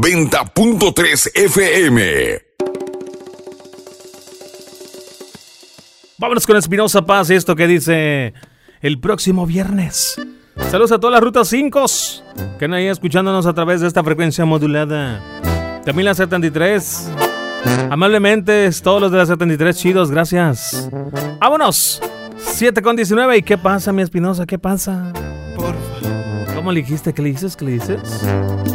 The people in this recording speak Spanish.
90.3 FM. Vámonos con Espinosa Paz y esto que dice el próximo viernes. Saludos a todas las rutas 5 que están ahí escuchándonos a través de esta frecuencia modulada. También la 73. Amablemente, todos los de la 73, chidos, gracias. ¡Vámonos! 7:19. ¿Y qué pasa, mi Espinosa? ¿Qué pasa? Porfa. ¿Cómo le dijiste? ¿Qué le dices? ¿Qué le dices?